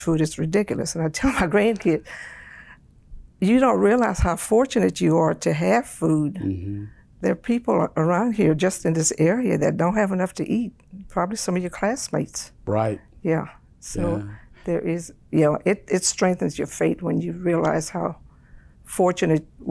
food is ridiculous. And I tell my grandkids, you don't realize how fortunate you are to have food. Mm-hmm. There are people around here just in this area that don't have enough to eat, probably some of your classmates. Right. Yeah. So there is, it strengthens your faith when you realize how fortunate